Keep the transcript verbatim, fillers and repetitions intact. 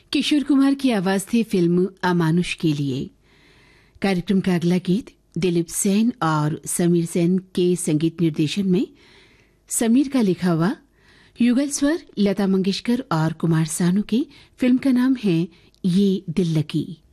किशोर कुमार की आवाज थी फिल्म अमानुष के लिए। कार्यक्रम का अगला गीत दिलीप सेन और समीर सेन के संगीत निर्देशन में समीर का लिखा हुआ, युगल स्वर लता मंगेशकर और कुमार सानू की। फिल्म का नाम है ये दिल लगी।